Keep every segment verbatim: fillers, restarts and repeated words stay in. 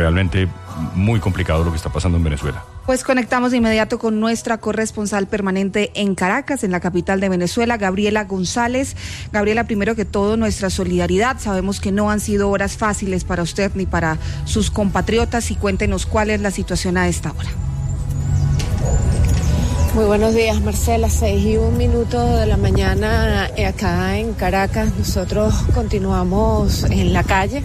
realmente muy complicado lo que está pasando en Venezuela. Pues conectamos de inmediato con nuestra corresponsal permanente en Caracas, en la capital de Venezuela, Gabriela González. Gabriela, primero que todo, nuestra solidaridad. Sabemos que no han sido horas fáciles para usted ni para sus compatriotas, y cuéntenos cuál es la situación a esta hora. Muy buenos días, Marcela. Seis y un minuto de la mañana acá en Caracas. Nosotros continuamos en la calle.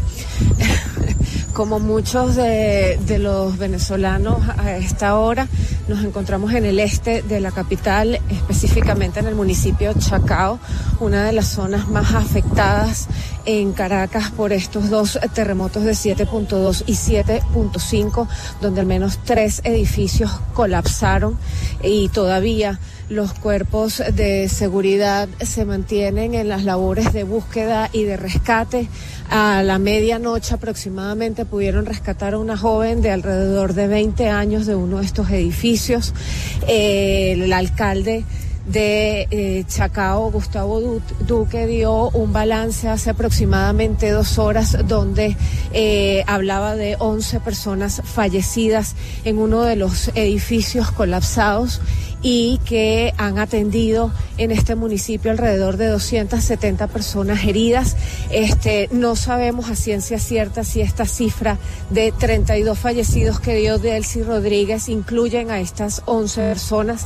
Como muchos de, de los venezolanos a esta hora, nos encontramos en el este de la capital, específicamente en el municipio Chacao, una de las zonas más afectadas en Caracas por estos dos terremotos de siete punto dos y siete punto cinco, donde al menos tres edificios colapsaron y todavía los cuerpos de seguridad se mantienen en las labores de búsqueda y de rescate. A la medianoche aproximadamente pudieron rescatar a una joven de alrededor de veinte años de uno de estos edificios. Eh, el alcalde de eh, Chacao, Gustavo du- Duque, dio un balance hace aproximadamente dos horas donde eh, hablaba de once personas fallecidas en uno de los edificios colapsados y que han atendido en este municipio alrededor de doscientas setenta personas heridas. Este, no sabemos a ciencia cierta si esta cifra de treinta y dos fallecidos que dio Delcy Rodríguez incluyen a estas once personas.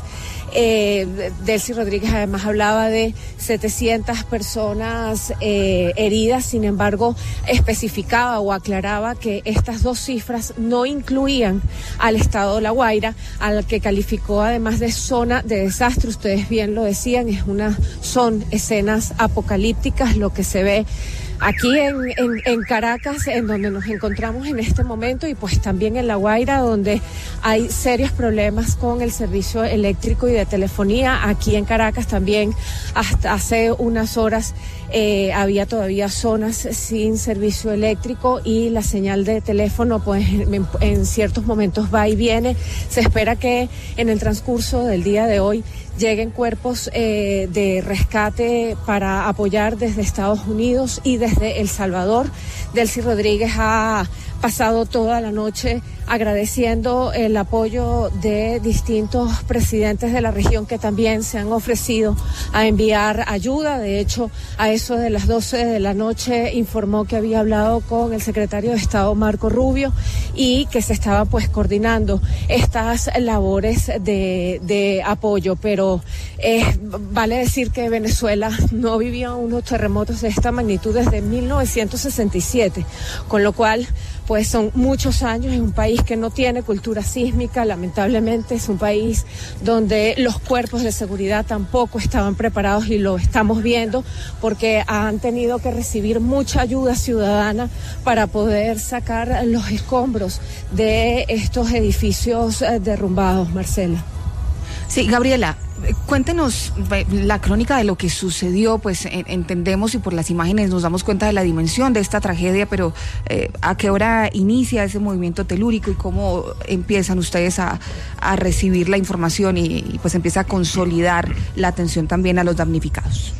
Eh, Delcy Rodríguez además hablaba de setecientas personas eh, heridas, sin embargo especificaba o aclaraba que estas dos cifras no incluían al estado de La Guaira, al que calificó además de zona de desastre. Ustedes bien lo decían, es una, son escenas apocalípticas lo que se ve aquí en, en, en Caracas, en donde nos encontramos en este momento, y pues también en La Guaira, donde hay serios problemas con el servicio eléctrico y de telefonía. Aquí en Caracas también hasta hace unas horas eh, había todavía zonas sin servicio eléctrico y la señal de teléfono pues en, en ciertos momentos va y viene. Se espera que en el transcurso del día de hoy lleguen cuerpos eh, de rescate para apoyar desde Estados Unidos y desde El Salvador. Delcy Rodríguez ha pasado toda la noche agradeciendo el apoyo de distintos presidentes de la región que también se han ofrecido a enviar ayuda. De hecho, a eso de las doce de la noche informó que había hablado con el secretario de Estado Marco Rubio y que se estaba pues coordinando estas labores de, de apoyo. Pero eh, vale decir que Venezuela no vivía unos terremotos de esta magnitud desde mil novecientos sesenta y siete, con lo cual pues son muchos años. Es un país que no tiene cultura sísmica, lamentablemente es un país donde los cuerpos de seguridad tampoco estaban preparados, y lo estamos viendo porque han tenido que recibir mucha ayuda ciudadana para poder sacar los escombros de estos edificios derrumbados, Marcela. Sí, Gabriela, cuéntenos la crónica de lo que sucedió. Pues entendemos y por las imágenes nos damos cuenta de la dimensión de esta tragedia, pero eh, ¿a qué hora inicia ese movimiento telúrico y cómo empiezan ustedes a, a recibir la información y, y pues empieza a consolidar la atención también a los damnificados?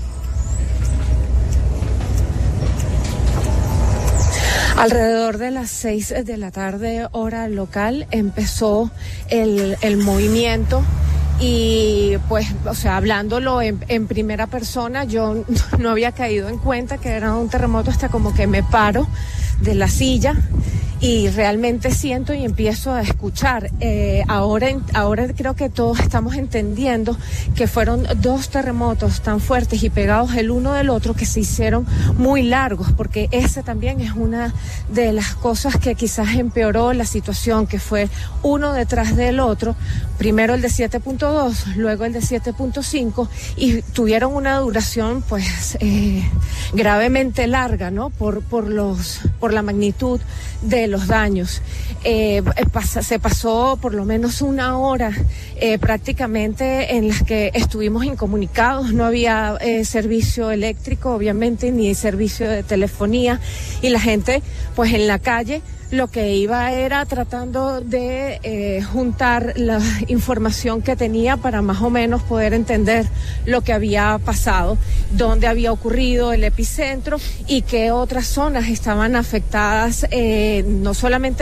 Alrededor de las seis de la tarde, hora local, empezó el, el movimiento. Y pues, o sea, hablándolo en, en primera persona, yo no había caído en cuenta que era un terremoto hasta como que me paro de la silla y realmente siento y empiezo a escuchar. Eh, ahora, ahora creo que todos estamos entendiendo que fueron dos terremotos tan fuertes y pegados el uno del otro que se hicieron muy largos, porque esa también es una de las cosas que quizás empeoró la situación, que fue uno detrás del otro. Primero el de siete punto dos, luego el de siete punto cinco, y tuvieron una duración pues eh, gravemente larga, ¿no? Por, por, los, por la magnitud de los daños. Eh, pasa, se pasó por lo menos una hora eh, prácticamente en las que estuvimos incomunicados. No había eh, servicio eléctrico, obviamente, ni servicio de telefonía, y la gente pues en la calle lo que iba era tratando de eh, juntar la información que tenía para más o menos poder entender lo que había pasado, dónde había ocurrido el epicentro y qué otras zonas estaban afectadas, eh, no solamente